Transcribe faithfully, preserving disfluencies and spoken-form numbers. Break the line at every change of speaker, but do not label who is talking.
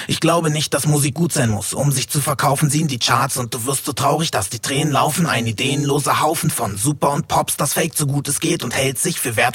Ich glaube nicht, dass Musik gut sein muss, um sich zu verkaufen, sie in die Charts und du wirst so traurig, dass die Tränen laufen. Ein ideenloser Haufen von Super und Pops, das fake so gut es geht und hält sich für wertvoll.